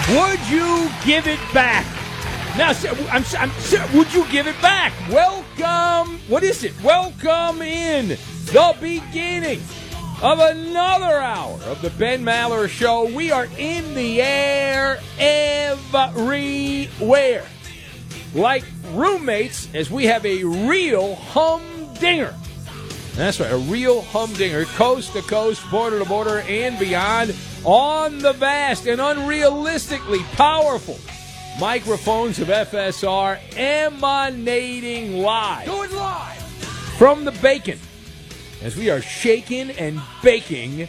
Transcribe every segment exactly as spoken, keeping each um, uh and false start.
Would you give it back? Now, I'm, I'm, would you give it back? Welcome. What is it? Welcome in the beginning of another hour of the Ben Maller Show. We are in the air everywhere, like roommates, as we have a real humdinger. That's right, a real humdinger, coast to coast, border to border, and beyond, on the vast and unrealistically powerful microphones of F S R, emanating live. Do it live! From the bacon, as we are shaking and baking,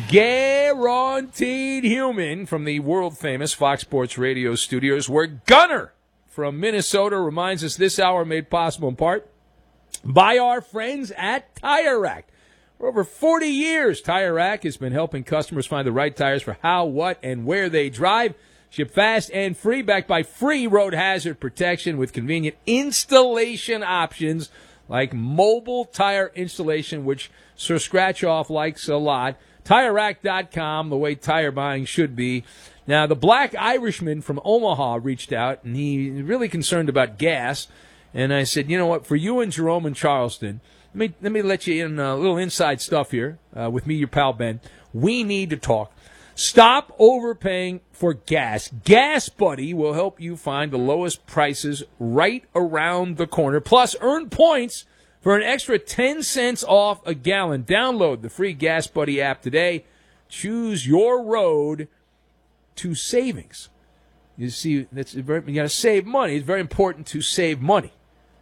guaranteed human, from the world-famous Fox Sports Radio studios, where Gunner from Minnesota reminds us this hour made possible in part by our friends at Tire Rack. For over forty years, Tire Rack has been helping customers find the right tires for how, what, and where they drive. Ship fast and free, backed by free road hazard protection with convenient installation options like mobile tire installation, which Sir Scratch-Off likes a lot. Tire Rack dot com, the way tire buying should be. Now, the Black Irishman from Omaha reached out, and he's really concerned about gas. And I said, you know what, for you and Jerome in Charleston, let me let me let you in a little inside stuff here uh, with me, your pal Ben. We need to talk. Stop overpaying for gas. Gas Buddy will help you find the lowest prices right around the corner. Plus, earn points for an extra ten cents off a gallon. Download the free Gas Buddy app today. Choose your road to savings. You see, that's very, you got to save money. It's very important to save money.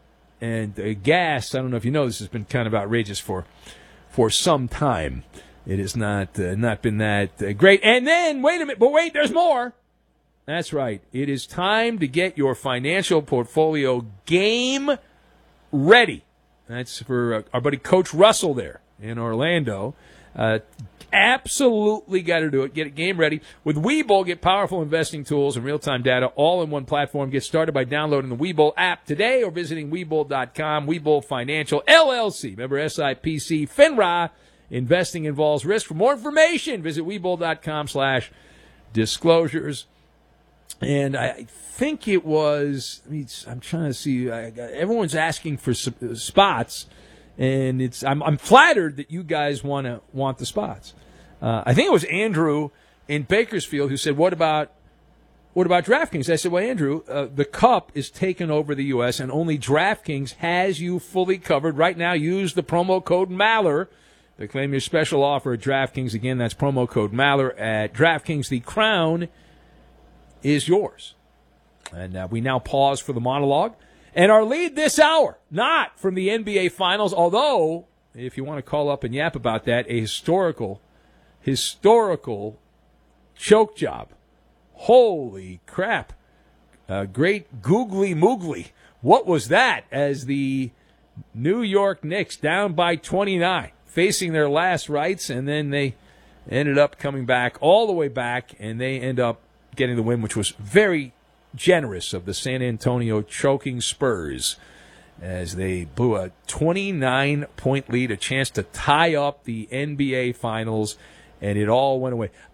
And uh, gas, I don't know if you know, this has been kind of outrageous for for some time. It has not uh, not been that uh, great. And then, wait a minute, but wait, there's more. That's right. It is time to get your financial portfolio game ready. That's for uh, our buddy Coach Russell there in Orlando. Uh, absolutely got to do it. Get it game ready. With Webull, get powerful investing tools and real-time data all in one platform. Get started by downloading the Webull app today or visiting Webull dot com. Webull Financial, L L C. Member S I P C, FINRA. Investing involves risk. For more information, visit Webull dot com slash disclosures. And I think it was, I mean, I'm trying to see, I, everyone's asking for spots. And it's I'm I'm flattered that you guys want to want the spots. Uh, I think it was Andrew in Bakersfield who said, "What about what about DraftKings?" I said, "Well, Andrew, uh, the Cup is taken over the U S and only DraftKings has you fully covered right now. Use the promo code Maller to claim your special offer at DraftKings. Again, that's promo code Maller at DraftKings. The crown is yours." And uh, we now pause for the monologue. And our lead this hour, not from the N B A Finals, although, if you want to call up and yap about that, a historical, historical choke job. Holy crap. Uh, great googly moogly. What was that as the New York Knicks down by twenty-nine, facing their last rites, and then they ended up coming back all the way back, and they end up getting the win, which was very generous of the San Antonio choking Spurs as they blew a twenty-nine point lead, a chance to tie up the N B A Finals, and it all went away.